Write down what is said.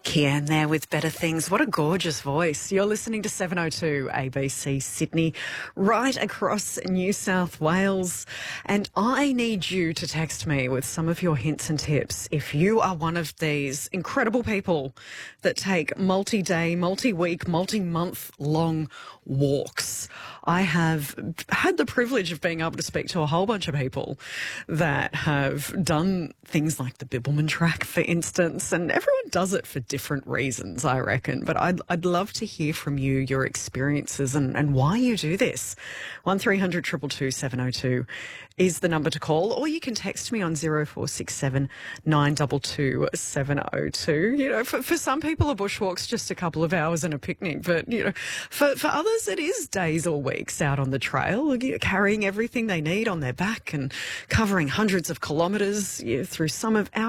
Kian there with Better Things. What a gorgeous voice. You're listening to 702 ABC Sydney, right across New South Wales. And I need you to text me with some of your hints and tips if you are one of these incredible people that take multi-day, multi-week, multi-month long walks. I have had the privilege of being able to speak to a whole bunch of people that have done things like the Bibbulmun Track, for instance, and everyone does it for different reasons, I reckon. But I'd love to hear from you, your experiences and why you do this. 1300 222 702 is the number to call, or you can text me on 0467 922 702. You know, for some people, a bushwalk's just a couple of hours and a picnic, but, you know, for others, it is days or weeks out on the trail, carrying everything they need on their back and covering hundreds of kilometres through some of our